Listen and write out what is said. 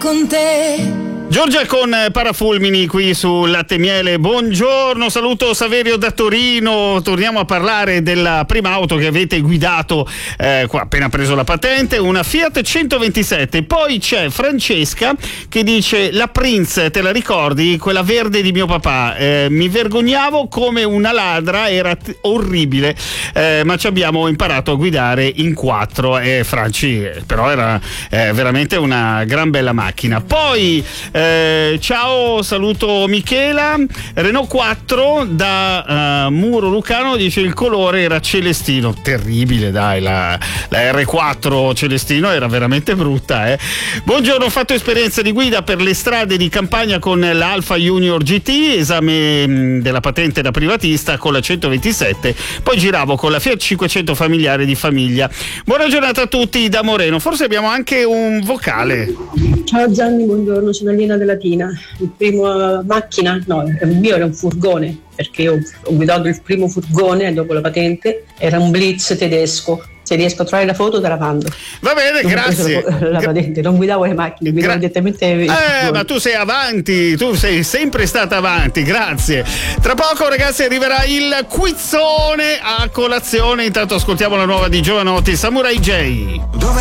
con te. Giorgia con Parafulmini qui su Latte e Miele. Buongiorno, saluto Saverio da Torino. Torniamo a parlare della prima auto che avete guidato qua, appena preso la patente, una Fiat 127. Poi c'è Francesca che dice: la Prince, te la ricordi? Quella verde di mio papà. Mi vergognavo come una ladra, era orribile, ma ci abbiamo imparato a guidare in 4. Franci, però era veramente una gran bella macchina. Poi ciao, saluto Michela. Renault 4 da Muro Lucano dice: il colore era celestino. Terribile, dai, la R4 celestino era veramente brutta. Buongiorno, ho fatto esperienza di guida per le strade di campagna con l'Alfa Junior GT, esame della patente da privatista con la 127, poi giravo con la Fiat 500 familiare di famiglia. Buona giornata a tutti da Moreno. Forse abbiamo anche un vocale. Ciao Gianni, buongiorno, sono Alina della Tina. Il primo macchina, no, il mio era un furgone, perché io ho guidato il primo furgone dopo la patente, era un Blitz tedesco. Se riesco a trovare la foto te la mando. Va bene, grazie. La patente, non guidavo le macchine, guidavo direttamente ma tu sei avanti, tu sei sempre stata avanti, grazie. Tra poco, ragazzi, arriverà il quizzone a colazione. Intanto ascoltiamo la nuova di Giovanotti, Samurai J.